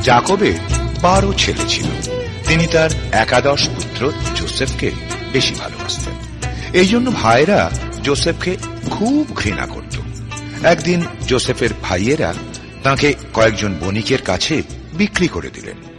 যাকবের 12 ছেলে ছিল। তিনি তার একাদশ পুত্র যোসেফকে বেশি ভালোবাসতেন। এই জন্য ভাইরা যোসেফকে খুব ঘৃণা করত। একদিন যোসেফের ভাইয়েরা তাঁকে কয়েকজন বণিকের কাছে বিক্রি করে দিলেন।